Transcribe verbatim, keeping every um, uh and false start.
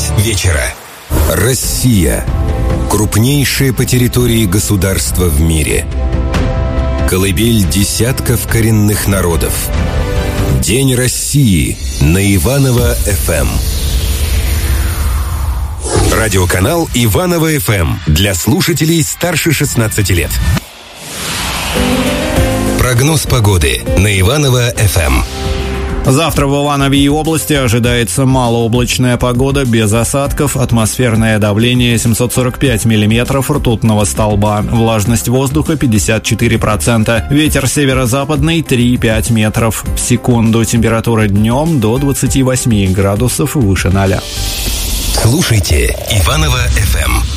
пять вечера. Россия. Крупнейшее по территории государство в мире. Колыбель десятков коренных народов. День России на Иваново-эф эм. Радиоканал Иваново-эф эм для слушателей старше шестнадцати лет. Прогноз погоды на Иваново-эф эм. Завтра в Иванове и области ожидается малооблачная погода без осадков, атмосферное давление семьсот сорок пять миллиметров ртутного столба, влажность воздуха пятьдесят четыре процента, ветер северо-западный три-пять метров в секунду, температура днем до двадцати восьми градусов выше ноля. Слушайте Иваново-эф эм.